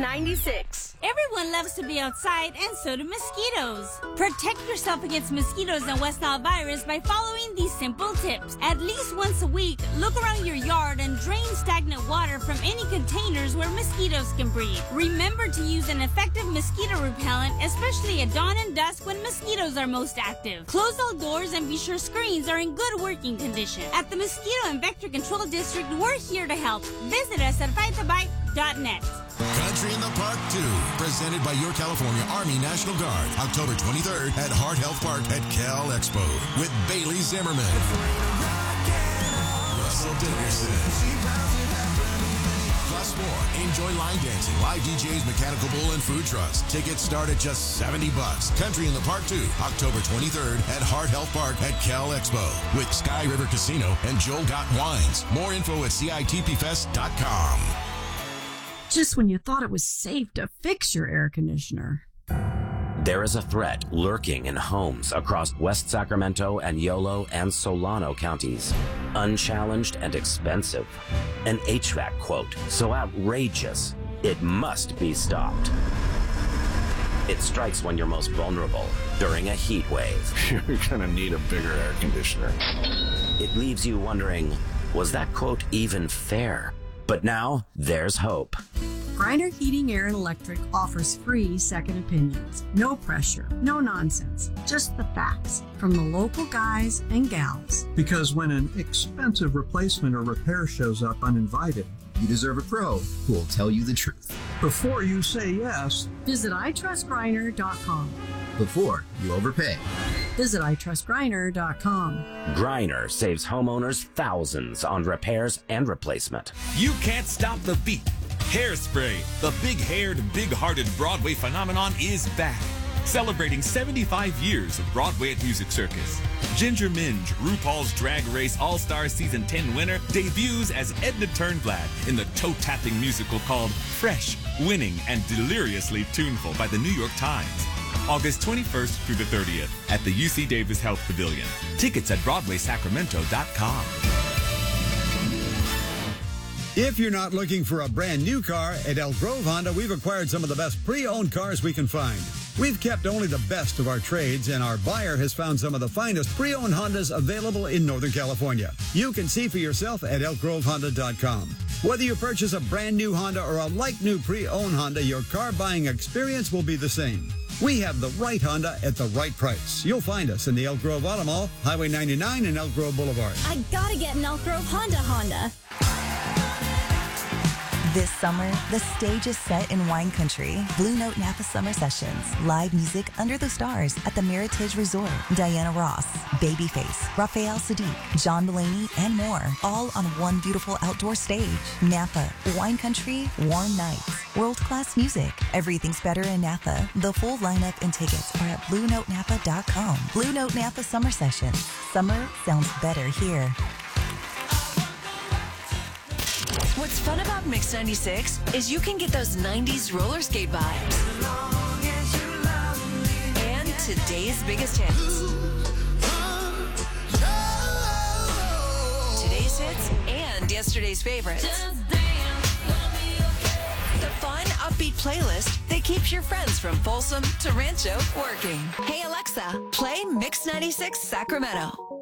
96. Everyone loves to be outside, and so do mosquitoes. Protect yourself against mosquitoes and West Nile virus by following these simple tips. At least once a week, look around your yard and drain stagnant water from any containers where mosquitoes can breed. Remember to use an effective mosquito repellent, especially at dawn and dusk when mosquitoes are most active. Close all doors and be sure screens are in good working condition. At the Mosquito and Vector Control District, we're here to help. Visit us at fightthebite.net. Country in the Park 2, presented by your California Army National Guard, October 23rd at Hart Health Park at Cal Expo with Bailey Zimmerman, Russell Dickerson. Plus more, enjoy line dancing, live DJs, mechanical bull, and food trucks. Tickets start at just $70. Country in the Park 2, October 23rd at Hart Health Park at Cal Expo with Sky River Casino and Joe Got Wines. More info at CITPFest.com. Just when you thought it was safe to fix your air conditioner. There is a threat lurking in homes across West Sacramento and Yolo and Solano counties. Unchallenged and expensive. An HVAC quote so outrageous, it must be stopped. It strikes when you're most vulnerable, during a heat wave. You're gonna need a bigger air conditioner. It leaves you wondering, was that quote even fair? But now, there's hope. Griner Heating, Air, and Electric offers free second opinions. No pressure, no nonsense, just the facts from the local guys and gals. Because when an expensive replacement or repair shows up uninvited, you deserve a pro who will tell you the truth. Before you say yes, visit itrustgriner.com. Before you overpay, visit itrustgriner.com. Griner saves homeowners thousands on repairs and replacement. You can't stop the beat. Hairspray, the big-haired, big-hearted Broadway phenomenon, is back. Celebrating 75 years of Broadway at Music Circus. Ginger Minge, RuPaul's Drag Race All-Star Season 10 winner, debuts as Edna Turnblad in the toe-tapping musical called Fresh, Winning, and Deliriously Tuneful by the New York Times. August 21st through the 30th at the UC Davis Health Pavilion. Tickets at BroadwaySacramento.com. If you're not looking for a brand new car, at Elk Grove Honda, we've acquired some of the best pre-owned cars we can find. We've kept only the best of our trades, and our buyer has found some of the finest pre-owned Hondas available in Northern California. You can see for yourself at elkgrovehonda.com. Whether you purchase a brand new Honda or a like-new pre-owned Honda, your car buying experience will be the same. We have the right Honda at the right price. You'll find us in the Elk Grove Auto Mall, Highway 99 and Elk Grove Boulevard. I gotta get an Elk Grove Honda. This summer, the stage is set in wine country. Blue Note Napa Summer Sessions. Live music under the stars at the Meritage Resort. Diana Ross, Babyface, Raphael Sadiq, John Mulaney, and more. All on one beautiful outdoor stage. Napa, wine country, warm nights. World-class music. Everything's better in Napa. The full lineup and tickets are at BlueNoteNapa.com. Blue Note Napa Summer Sessions. Summer sounds better here. What's fun about Mix 96 is you can get those 90s roller skate vibes. And today's biggest hits. Today's hits and yesterday's favorites. The fun, upbeat playlist that keeps your friends from Folsom to Rancho working. Hey Alexa, play Mix 96 Sacramento.